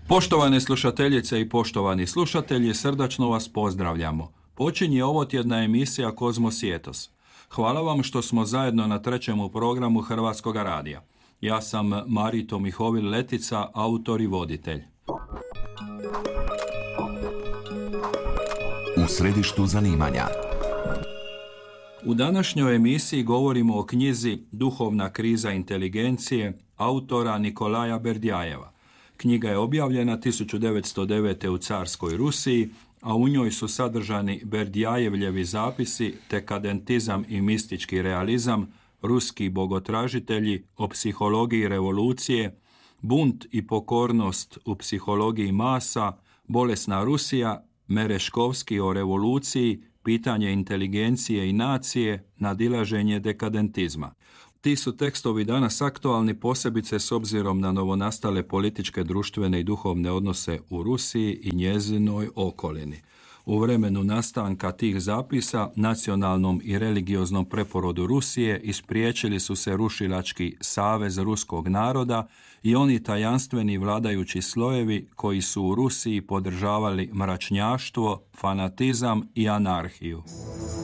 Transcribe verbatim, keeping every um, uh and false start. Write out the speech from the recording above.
Poštovane slušateljice i poštovani slušatelji, srdačno vas pozdravljamo. Počinje ovotjedna emisija Kozmos i etos. Hvala vam što smo zajedno na trećemu programu Hrvatskoga radija. Ja sam Marito Mihovil Letica, autor i voditelj. U središtu zanimanja. U današnjoj emisiji govorimo o knjizi Duhovna kriza inteligencije autora Nikolaja Berdjajeva. Knjiga je objavljena tisuću devetsto devete. u carskoj Rusiji, a u njoj su sadržani Berdjajevljevi zapisi, dekadentizam i mistički realizam, ruski bogotražitelji o psihologiji revolucije, bunt i pokornost u psihologiji masa, bolesna Rusija, Mereškovski o revoluciji, pitanje inteligencije i nacije, nadilaženje dekadentizma. Ti su tekstovi danas aktualni posebice s obzirom na novonastale političke, društvene i duhovne odnose u Rusiji i njezinoj okolini. U vremenu nastanka tih zapisa, nacionalnom i religioznom preporodu Rusije ispriječili su se rušilački savez ruskog naroda i oni tajanstveni vladajući slojevi koji su u Rusiji podržavali mračnjaštvo, fanatizam i anarhiju.